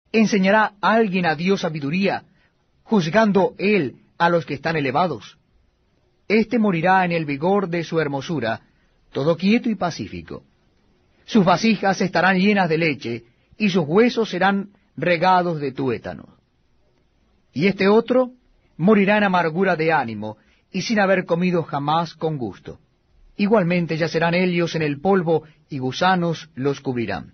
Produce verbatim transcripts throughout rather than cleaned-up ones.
¿Enseñará alguien a Dios sabiduría, juzgando él a los que están elevados? Este morirá en el vigor de su hermosura, todo quieto y pacífico. Sus vasijas estarán llenas de leche, y sus huesos serán regados de tuétano. Y este otro morirá en amargura de ánimo, y sin haber comido jamás con gusto. Igualmente yacerán ellos en el polvo, y gusanos los cubrirán.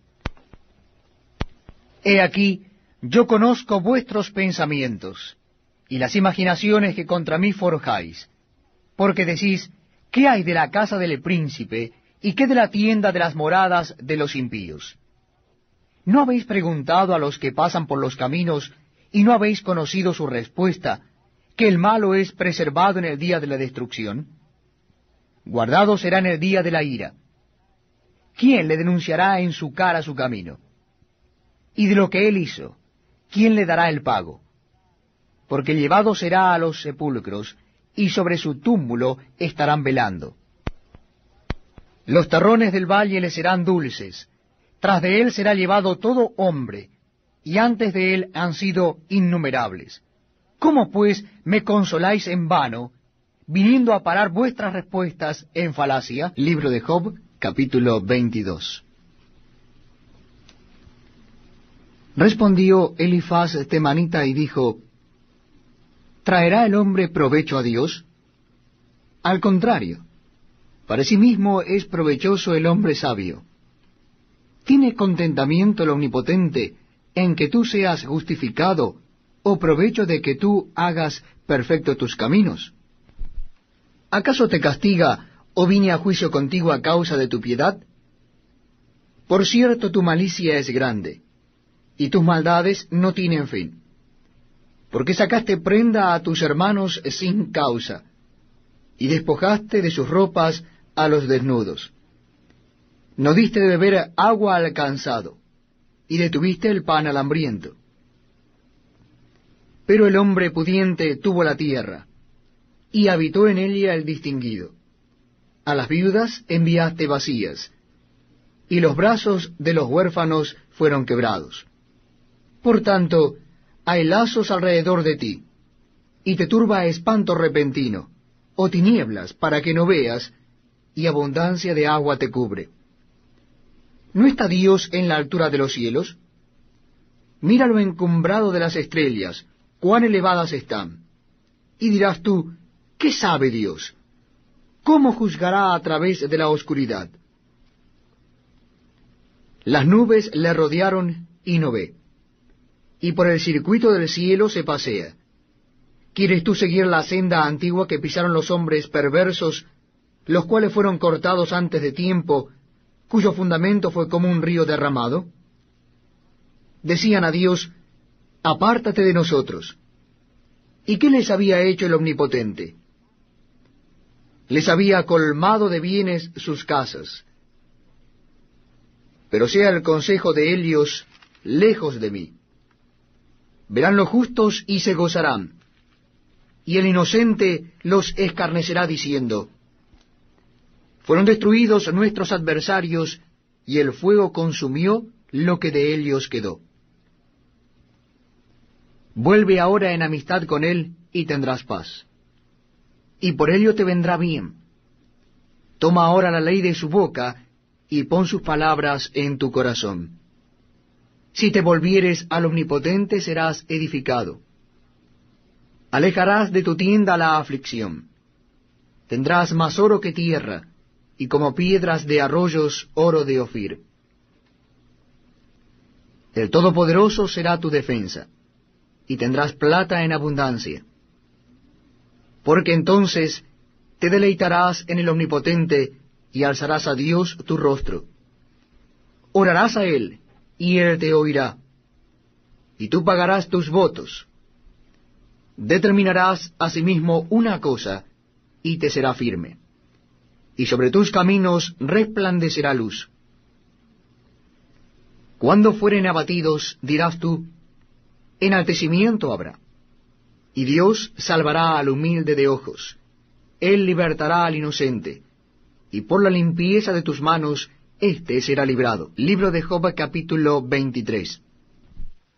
He aquí, yo conozco vuestros pensamientos, y las imaginaciones que contra mí forjáis, porque decís, ¿qué hay de la casa del príncipe, y qué de la tienda de las moradas de los impíos? ¿No habéis preguntado a los que pasan por los caminos, y no habéis conocido su respuesta, que el malo es preservado en el día de la destrucción? Guardado será en el día de la ira. ¿Quién le denunciará en su cara su camino? Y de lo que él hizo, ¿quién le dará el pago? Porque llevado será a los sepulcros, y sobre su túmulo estarán velando. Los terrones del valle le serán dulces, tras de él será llevado todo hombre, y antes de él han sido innumerables. ¿Cómo pues me consoláis en vano, viniendo a parar vuestras respuestas en falacia? Libro de Job, capítulo veintidós. Respondió Elifaz temanita y dijo, ¿traerá el hombre provecho a Dios? Al contrario, para sí mismo es provechoso el hombre sabio. ¿Tiene contentamiento el Omnipotente en que tú seas justificado, o provecho de que tú hagas perfecto tus caminos? ¿Acaso te castiga, o vine a juicio contigo a causa de tu piedad? Por cierto, tu malicia es grande, y tus maldades no tienen fin. Porque sacaste prenda a tus hermanos sin causa, y despojaste de sus ropas a los desnudos. No diste de beber agua al cansado, y detuviste el pan al hambriento. Pero el hombre pudiente tuvo la tierra, y habitó en ella el distinguido. A las viudas enviaste vacías, y los brazos de los huérfanos fueron quebrados. Por tanto, hay lazos alrededor de ti, y te turba espanto repentino, o tinieblas para que no veas, y abundancia de agua te cubre. ¿No está Dios en la altura de los cielos? Mira lo encumbrado de las estrellas, cuán elevadas están. Y dirás tú, ¿qué sabe Dios? ¿Cómo juzgará a través de la oscuridad? Las nubes le rodearon y no ve, y por el circuito del cielo se pasea. ¿Quieres tú seguir la senda antigua que pisaron los hombres perversos, los cuales fueron cortados antes de tiempo, cuyo fundamento fue como un río derramado? Decían a Dios, apártate de nosotros. ¿Y qué les había hecho el Omnipotente? Les había colmado de bienes sus casas. Pero sea el consejo de ellos lejos de mí. Verán los justos y se gozarán, y el inocente los escarnecerá diciendo, fueron destruidos nuestros adversarios, y el fuego consumió lo que de ellos quedó. Vuelve ahora en amistad con él, y tendrás paz, y por ello te vendrá bien. Toma ahora la ley de su boca, y pon sus palabras en tu corazón. Si te volvieres al Omnipotente, serás edificado. Alejarás de tu tienda la aflicción. Tendrás más oro que tierra, y como piedras de arroyos oro de Ofir. El Todopoderoso será tu defensa, y tendrás plata en abundancia. Porque entonces te deleitarás en el Omnipotente, y alzarás a Dios tu rostro. Orarás a Él, y Él te oirá, y tú pagarás tus votos. Determinarás asimismo una cosa, y te será firme, y sobre tus caminos resplandecerá luz. Cuando fueren abatidos, dirás tú, enaltecimiento habrá. Y Dios salvará al humilde de ojos, Él libertará al inocente, y por la limpieza de tus manos, éste será librado. Libro de Job, capítulo veintitrés.